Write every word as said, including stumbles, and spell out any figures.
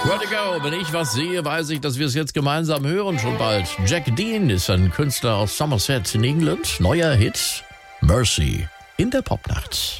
Where to go? Wenn ich was sehe, weiß ich, dass wir es jetzt gemeinsam hören schon bald. Jack Dean ist ein Künstler aus Somerset in England. Neuer Hit, Mercy, in der Popnacht.